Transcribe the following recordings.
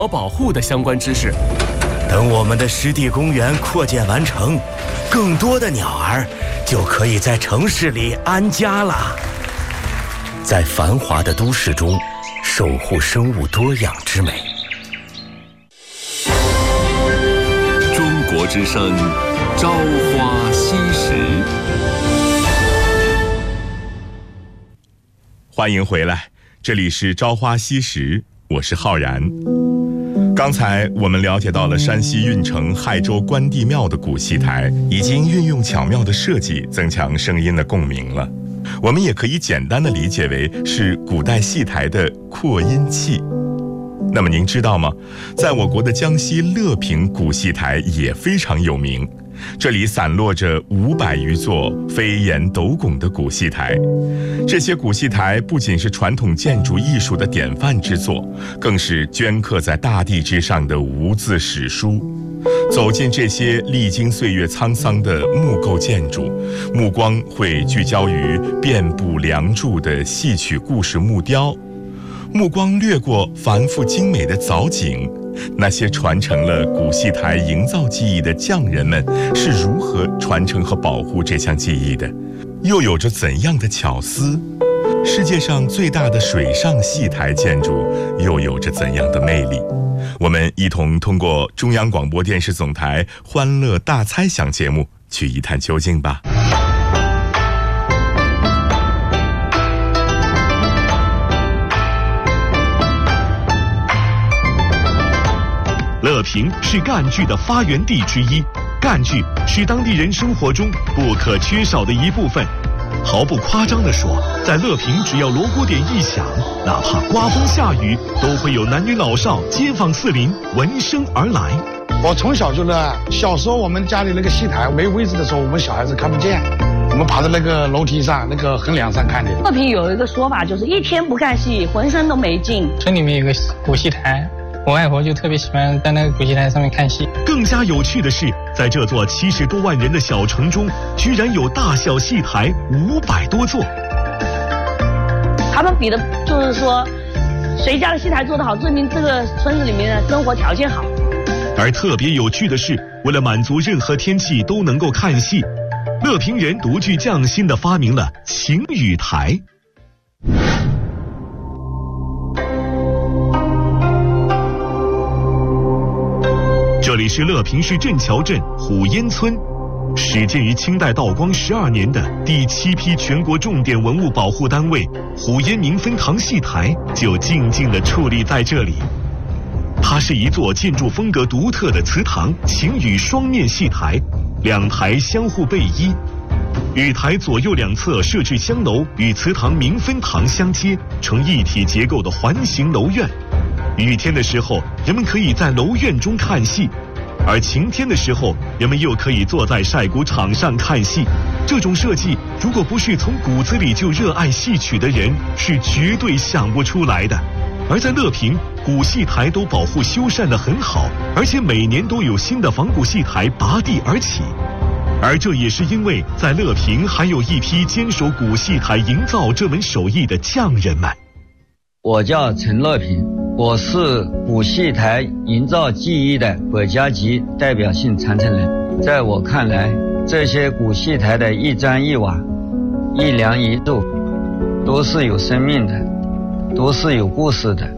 保护的相关知识。 等我们的湿地公园扩建完成，更多的鸟儿就可以在城市里安家了。在繁华的都市中，守护生物多样之美。 中国之声，朝花夕拾。 欢迎回来，这里是朝花夕拾，我是浩然。刚才我们了解到了山西运城亥州关帝庙的古戏台已经运用巧妙的设计增强声音的共鸣了。我们也可以简单的理解为是古代戏台的扩音器。那么您知道吗？在我国的江西乐平古戏台也非常有名，这里散落着500余座飞檐斗拱的古戏台。这些古戏台不仅是传统建筑艺术的典范之作，更是镌刻在大地之上的无字史书。走进这些历经岁月沧桑的木构建筑，目光会聚焦于遍布梁柱的戏曲故事木雕，目光掠过繁复精美的藻井，那些传承了古戏台营造技艺的匠人们是如何传承和保护这项技艺的，又有着怎样的巧思？世界上最大的水上戏台建筑又有着怎样的魅力？我们一同通过中央广播电视总台欢乐大猜想节目去一探究竟吧。 乐平是赣剧的发源地之一，赣剧是当地人生活中不可缺少的一部分。毫不夸张地说，在乐平只要锣鼓点一响，哪怕刮风下雨，都会有男女老少、街坊四邻闻声而来。 我从小就小时候我们家里那个戏台没位置的时候，我们小孩子看不见，我们爬到那个楼梯上、那个横梁上看的。 乐平有一个说法，就是一天不看戏，浑身都没劲。 村里面有个古戏台，我外婆就特别喜欢在那个古戏台上面看戏。 更加有趣的是，在这座70多万人的小城中，居然有大小戏台500多座。 他们比的就是说，谁家的戏台做得好，证明这个村子里面的生活条件好。 而特别有趣的是，为了满足任何天气都能够看戏，乐平人独具匠心地发明了晴雨台。这里是乐平市镇桥镇虎烟村，始建于清代道光12年的第7批全国重点文物保护单位虎烟明芬堂戏台就静静地矗立在这里。它是一座建筑风格独特的祠堂晴雨双面戏台，2台相互背依，雨台左右两侧设置香楼，与祠堂明芬堂相接，成一体结构的环形楼院。雨天的时候，人们可以在楼院中看戏，而晴天的时候，人们又可以坐在晒谷场上看戏。这种设计，如果不是从骨子里就热爱戏曲的人，是绝对想不出来的。而在乐平，古戏台都保护修缮得很好，而且每年都有新的仿古戏台拔地而起。而这也是因为在乐平还有一批坚守古戏台营造这门手艺的匠人们。 我叫陈乐平，我是古戏台营造技艺的国家级代表性传承人。在我看来，这些古戏台的一砖一瓦、一梁一柱，都是有生命的，都是有故事的。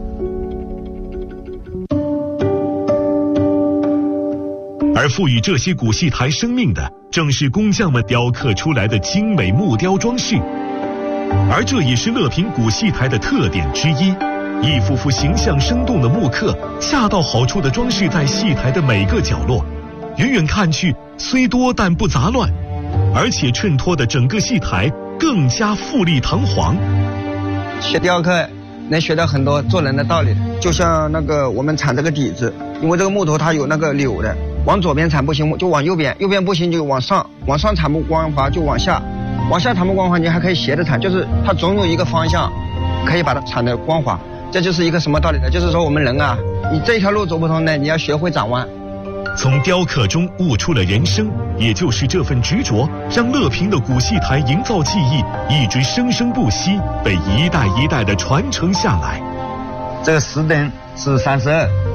而赋予这些古戏台生命的，正是工匠们雕刻出来的精美木雕装饰。而这也是乐平古戏台的特点之一，一幅幅形象生动的木刻，恰到好处地装饰在戏台的每个角落，远远看去虽多但不杂乱，而且衬托的整个戏台更加富丽堂皇。 学雕刻能学到很多做人的道理，就像那个我们铲这个底子，因为这个木头它有那个钮的，往左边铲不行就往右边，右边不行就往上，往上铲不光滑就往下，往下铲不光滑你还可以斜着铲，就是它总有一个方向可以把它铲得光滑。这就是一个什么道理呢？就是说我们人啊，你这条路走不通呢，你要学会转弯。 从雕刻中悟出了人生，也就是这份执着，让乐平的古戏台营造技艺一直生生不息，被一代一代的传承下来。 这个石灯是32，